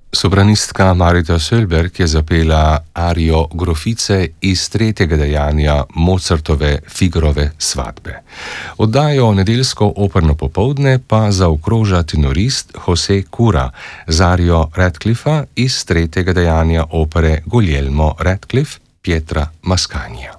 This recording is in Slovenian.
Sopranistka Marita Sölberg je zapela arijo Grofice iz tretjega dejanja Mozartove Figarove svadbe. Oddajo Nedeljsko operno popoldne pa zaokroža tenorist José Cura z arijo Radcliffa iz tretjega dejanja opere Guglielmo Radcliffe Pietra Mascagnia.